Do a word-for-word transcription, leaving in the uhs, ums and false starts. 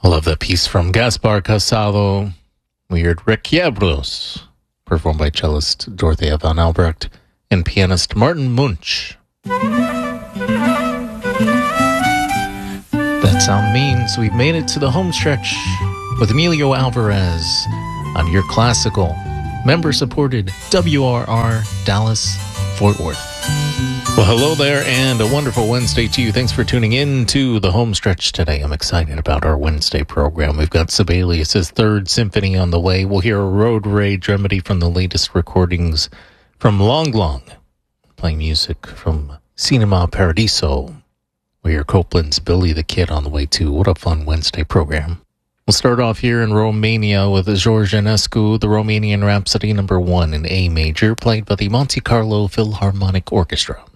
I love that piece from Gaspar Casado. We heard Requiebros, performed by cellist Dorothea von Albrecht and pianist Martin Munch. That sound means we've made it to the home stretch with Emilio Alvarez on your classical, member-supported W R R Dallas Fort Worth. Well, hello there, and a wonderful Wednesday to you. Thanks for tuning in to the home stretch today. I'm excited about our Wednesday program. We've got Sibelius' Third Symphony on the way. We'll hear a Road Rage remedy from the latest recordings from Long Long, playing music from Cinema Paradiso. We hear Copland's Billy the Kid on the way, too. What a fun Wednesday program. We'll start off here in Romania with George Enescu, the Romanian Rhapsody number one in A major, played by the Monte Carlo Philharmonic Orchestra.